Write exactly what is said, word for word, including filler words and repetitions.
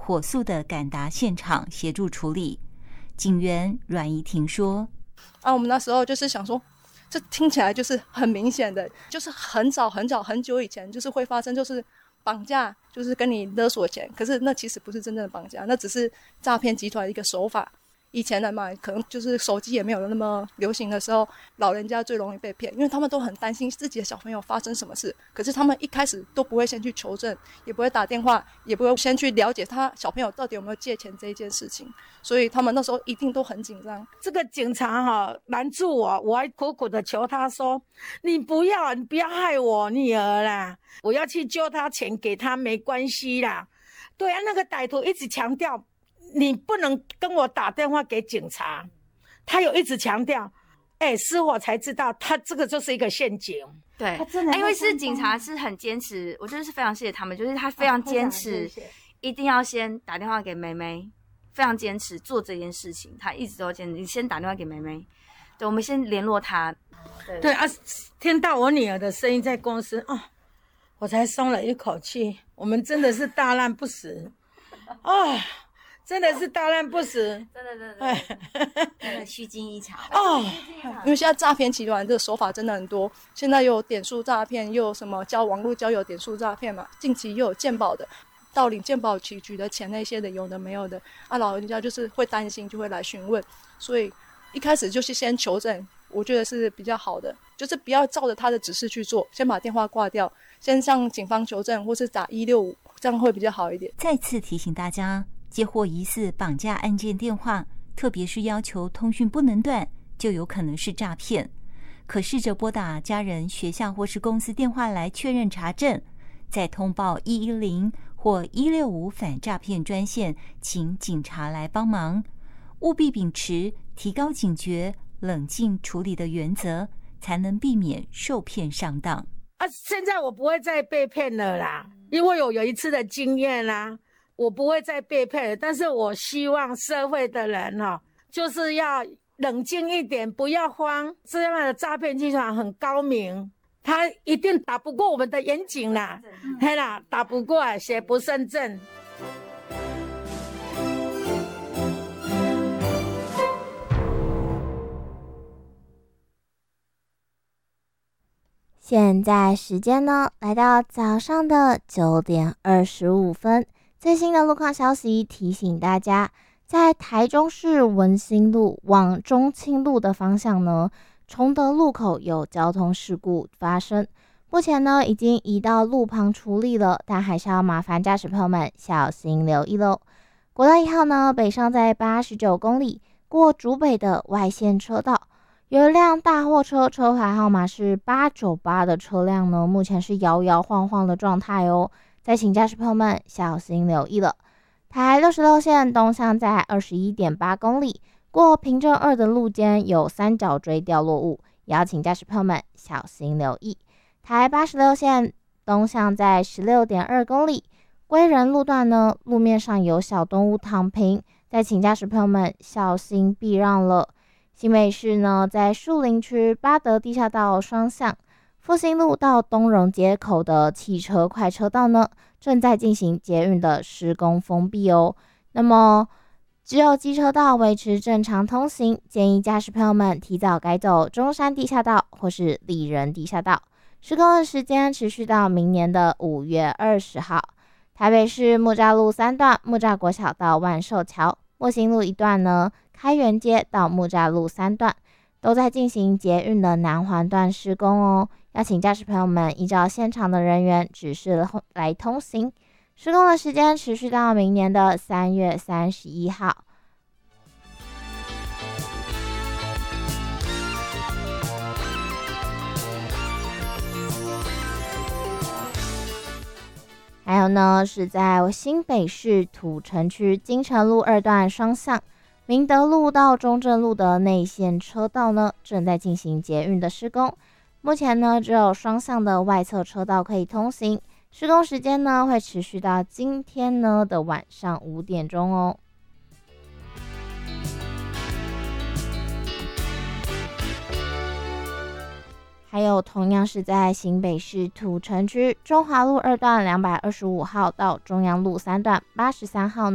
火速地赶达现场协助处理。警员阮怡婷说： 啊，我们那时候就是想说，这听起来就是很明显的，就是很早很早很久以前就是会发生，就是绑架，就是跟你勒索钱，可是那其实不是真正的绑架，那只是诈骗集团的一个手法。以前人嘛，可能就是手机也没有那么流行的时候，老人家最容易被骗，因为他们都很担心自己的小朋友发生什么事，可是他们一开始都不会先去求证，也不会打电话，也不会先去了解他小朋友到底有没有借钱这一件事情，所以他们那时候一定都很紧张。 这个警察哈拦住我，我还苦苦的求他说：“你不要，你不要害我女儿啦，我要去救他，钱给他没关系啦。”对啊，那个歹徒一直强调。你不能跟我打电话给警察，他有一直强调，哎，事后才知道他这个就是一个陷阱。 对，因为是警察是很坚持，我就是非常谢谢他们，就是他非常坚持，一定要先打电话给妹妹，非常坚持做这件事情，他一直都坚持，你先打电话给妹妹，对，我们先联络他。对, 对啊，听到我女儿的声音在公司啊、哦，我才松了一口气。我们真的是大难不死啊！哦真的是大难不死， 真的真的真的虚惊一场哦！因为现在诈骗集团这个手法真的很多，现在又有点数诈骗，又有什么交网络交友点数诈骗嘛，近期又有健保的，盗领健保局局的钱那些的，有的没有的啊，老人家就是会担心，就会来询问，所以一开始就是先求证，我觉得是比较好的，就是不要照着他的指示去做，先把电话挂掉，先向警方求证，或是打一六五，这样会比较好一点。 再次提醒大家，接获疑似绑架案件电话，特别是要求通讯不能断，就有可能是诈骗。可试着拨打家人、学校或是公司电话来确认查证，再通报一一零或一六五反诈骗专线，请警察来帮忙。务必秉持提高警觉、冷静处理的原则，才能避免受骗上当。 啊，现在我不会再被骗了啦，因为我有一次的经验啦。我不会再被骗了，但是我希望社会的人哦，就是要冷静一点，不要慌。这样的诈骗集团很高明，他一定打不过我们的严警啦，嘿啦，打不过，邪不胜正。 现在时间呢，来到早上的九点二十五分。最新的路况消息提醒大家，在台中市文心路往中清路的方向呢，崇德路口有交通事故发生，目前呢已经移到路旁处理了，但还是要麻烦驾驶朋友们小心留意喽。国道一号呢，北上在八十九公里过竹北的外线车道，有一辆大货车，车牌号码是八九八的车辆呢，目前是摇摇晃晃的状态哦。再请驾驶朋友们小心留意了。台六十六线东向在 二十一点八公里，过平镇二的路间有三角锥掉落物，也要请驾驶朋友们小心留意。台八十六线东向在 十六点二公里，归仁路段呢，路面上有小动物躺平，再请驾驶朋友们小心避让了。新北市呢，在树林区八德地下道双向复兴路到东荣街口的汽车快车道呢，正在进行捷运的施工封闭哦。那么只有机车道维持正常通行，建议驾驶朋友们提早改走中山地下道或是里仁地下道。施工的时间持续到明年的五月二十号。台北市木栅路三段木栅国小到万寿桥，木星路一段呢，开元街到木栅路三段都在进行捷运的南环段施工哦。要请驾驶朋友们依照现场的人员指示来通行。施工的时间持续到明年的三月三十一号。还有呢，是在新北市土城区金城路二段双向明德路到中正路的内线车道呢，正在进行捷运的施工。目前呢，只有双向的外侧车道可以通行。施工时间呢，会持续到今天呢的晚上五点钟哦。还有同样是在新北市土城区中华路二段两百二十五号到中央路三段八十三号呢。